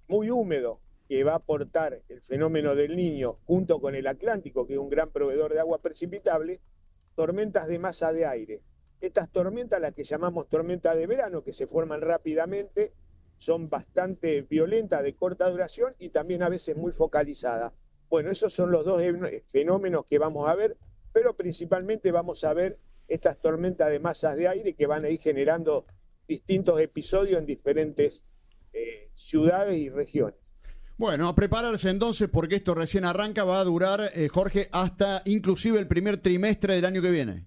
muy húmedo que va a aportar el fenómeno del Niño junto con el Atlántico, que es un gran proveedor de agua precipitable, tormentas de masa de aire. Estas tormentas, las que llamamos tormentas de verano, que se forman rápidamente, son bastante violentas, de corta duración y también a veces muy focalizadas. Bueno, esos son los dos fenómenos que vamos a ver, pero principalmente vamos a ver estas tormentas de masas de aire que van a ir generando distintos episodios en diferentes ciudades y regiones. Bueno, a prepararse entonces porque esto recién arranca, va a durar, Jorge, hasta inclusive el primer trimestre del año que viene.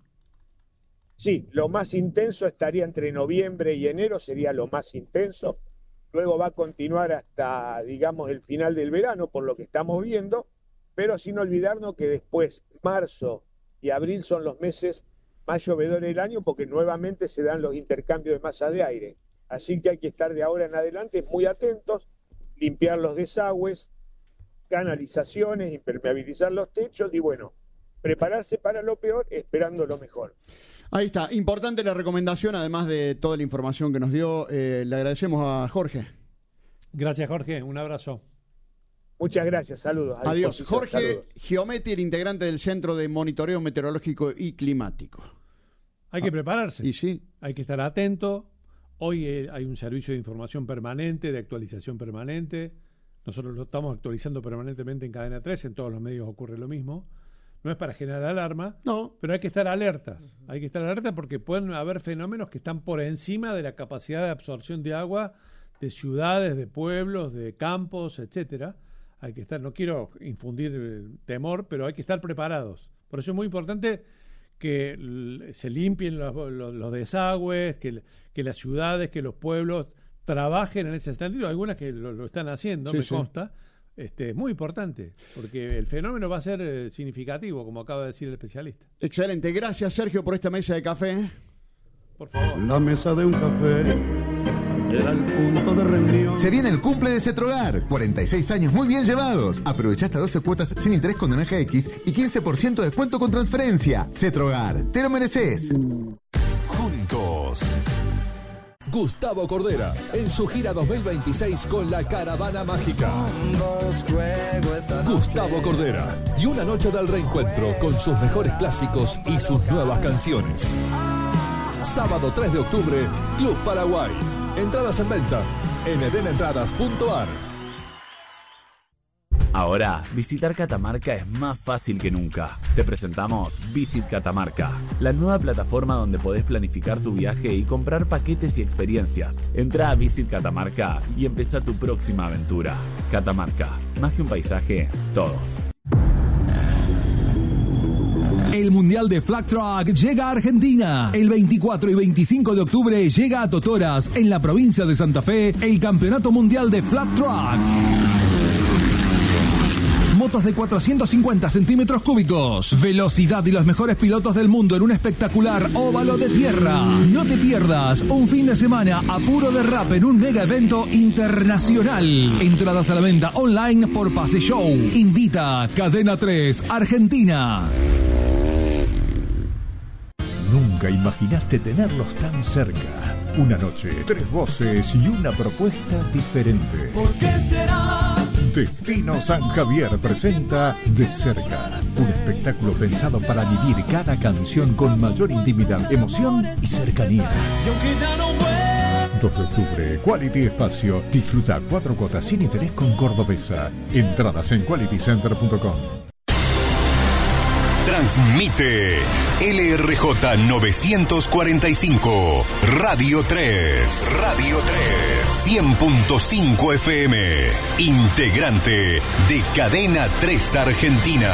Sí, lo más intenso estaría entre noviembre y enero, sería lo más intenso. Luego va a continuar hasta, digamos, el final del verano, por lo que estamos viendo, pero sin olvidarnos que después marzo y abril son los meses más llovedores del año porque nuevamente se dan los intercambios de masa de aire. Así que hay que estar de ahora en adelante muy atentos, limpiar los desagües, canalizaciones, impermeabilizar los techos y bueno, prepararse para lo peor esperando lo mejor. Ahí está, importante la recomendación, además de toda la información que nos dio. Le agradecemos a Jorge. Gracias, Jorge, un abrazo. Muchas gracias, saludos. Adiós. Jorge saludos. Giometti, el integrante del Centro de Monitoreo Meteorológico y Climático. Hay que prepararse. Y sí. Hay que estar atento. Hoy hay un servicio de información permanente, de actualización permanente. Nosotros lo estamos actualizando permanentemente en Cadena 3, en todos los medios ocurre lo mismo. No es para generar alarma, no, pero hay que estar alertas. Hay que estar alertas porque pueden haber fenómenos que están por encima de la capacidad de absorción de agua de ciudades, de pueblos, de campos, etcétera. Hay que estar, no quiero infundir temor, pero hay que estar preparados. Por eso es muy importante que se limpien los desagües, que las ciudades, que los pueblos trabajen en ese sentido. Algunas que lo están haciendo, sí, me consta. Es muy importante, porque el fenómeno va a ser significativo, como acaba de decir el especialista. Excelente. Gracias, Sergio, por esta mesa de café. Por favor. La mesa de un café era el punto de reunión. Se viene el cumple de Cetrogar. 46 años muy bien llevados. Aprovecha hasta 12 cuotas sin interés con Naranja X y 15% de descuento con transferencia. Cetrogar, te lo mereces. Juntos. Gustavo Cordera en su gira 2026 con la Caravana Mágica. Gustavo Cordera y una noche del reencuentro con sus mejores clásicos y sus nuevas canciones. Sábado 3 de octubre, Club Paraguay. Entradas en venta en edenentradas.ar. Ahora, visitar Catamarca es más fácil que nunca. Te presentamos Visit Catamarca, la nueva plataforma donde podés planificar tu viaje y comprar paquetes y experiencias. Entra a Visit Catamarca y empezá tu próxima aventura. Catamarca, más que un paisaje, todos. El Mundial de Flag Truck llega a Argentina. El 24 y 25 de octubre llega a Totoras, en la provincia de Santa Fe, el Campeonato Mundial de Flag Truck. Motos de 450 centímetros cúbicos, velocidad y los mejores pilotos del mundo en un espectacular óvalo de tierra. No te pierdas un fin de semana a puro derrape en un mega evento internacional. Entradas a la venta online por Pase Show. Invita Cadena 3 Argentina. Nunca imaginaste tenerlos tan cerca. Una noche, 3 voces y una propuesta diferente. ¿Por qué será? Destino San Javier presenta De Cerca, un espectáculo pensado para vivir cada canción con mayor intimidad, emoción y cercanía. Y aunque ya no vuelvo. 2 de octubre, Quality Espacio. Disfruta 4 cuotas sin interés con Cordobesa. Entradas en qualitycenter.com. Transmite LRJ 945, Radio 3, Radio 3, 100.5 FM, integrante de Cadena 3 Argentina.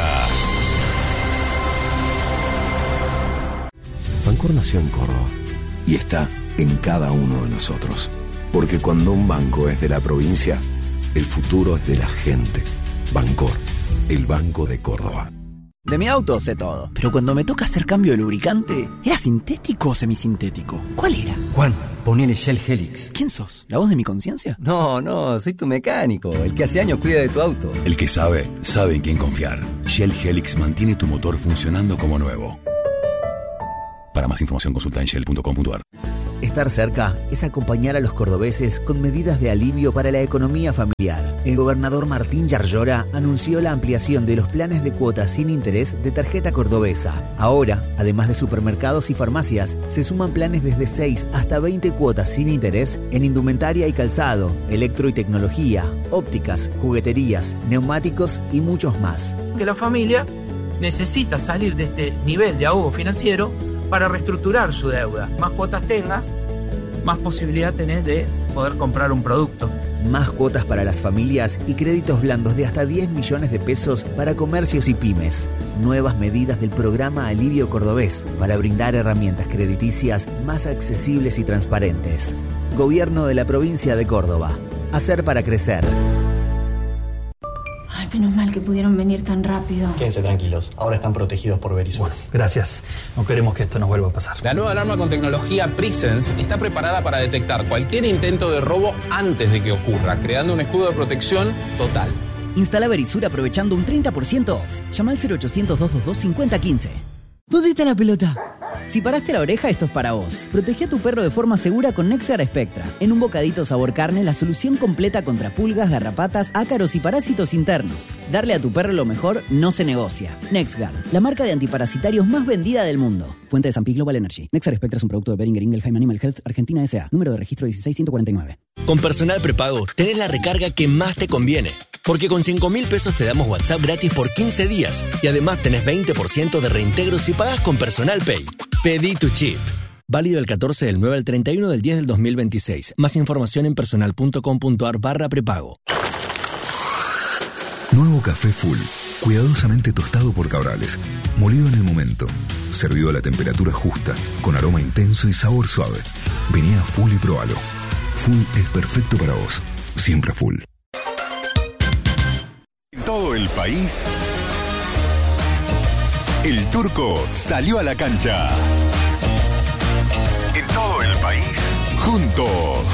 Bancor nació en Córdoba y está en cada uno de nosotros. Porque cuando un banco es de la provincia, el futuro es de la gente. Bancor, el Banco de Córdoba. De mi auto sé todo, pero cuando me toca hacer cambio de lubricante, ¿era sintético o semisintético? ¿Cuál era? Juan, ponele Shell Helix. ¿Quién sos? ¿La voz de mi conciencia? No, soy tu mecánico, el que hace años cuida de tu auto. El que sabe en quién confiar. Shell Helix mantiene tu motor funcionando como nuevo. Para más información consulta en shell.com.ar. Estar cerca es acompañar a los cordobeses con medidas de alivio para la economía familiar. El gobernador Martín Yarlora anunció la ampliación de los planes de cuotas sin interés de tarjeta cordobesa. Ahora, además de supermercados y farmacias, se suman planes desde 6 hasta 20 cuotas sin interés en indumentaria y calzado, electro y tecnología, ópticas, jugueterías, neumáticos y muchos más. Que la familia necesita salir de este nivel de ahogo financiero para reestructurar su deuda. Más cuotas tengas, más posibilidad tenés de poder comprar un producto. Más cuotas para las familias y créditos blandos de hasta 10 millones de pesos para comercios y pymes. Nuevas medidas del programa Alivio Cordobés para brindar herramientas crediticias más accesibles y transparentes. Gobierno de la provincia de Córdoba. Hacer para crecer. Ay, menos mal que pudieron venir tan rápido. Quédense tranquilos, ahora están protegidos por Verisur. Gracias, no queremos que esto nos vuelva a pasar. La nueva alarma con tecnología Presence está preparada para detectar cualquier intento de robo antes de que ocurra, creando un escudo de protección total. Instala Verisur aprovechando un 30% off. Llama al 0800-222-5015. ¿Dónde está la pelota? Si paraste la oreja, esto es para vos. Protege a tu perro de forma segura con Nexguard Spectra. En un bocadito sabor carne, la solución completa contra pulgas, garrapatas, ácaros y parásitos internos. Darle a tu perro lo mejor no se negocia. Nexguard, la marca de antiparasitarios más vendida del mundo. Fuente de San Pete Global Energy. Nexguard Spectra es un producto de Boehringer Ingelheim Animal Health, Argentina S.A. Número de registro 16149. Con Personal Prepago tenés la recarga que más te conviene. Porque con 5.000 pesos te damos WhatsApp gratis por 15 días. Y además tenés 20% de reintegro si pagás con Personal Pay. Pedí tu chip. Válido el 14 del 9 al 31 del 10 del 2026. Más información en personal.com.ar/prepago. Nuevo café Full. Cuidadosamente tostado por Cabrales. Molido en el momento. Servido a la temperatura justa. Con aroma intenso y sabor suave. Vení a Full y probalo. Full es perfecto para vos. Siempre Full. En todo el país, el Turco salió a la cancha. En todo el país, juntos.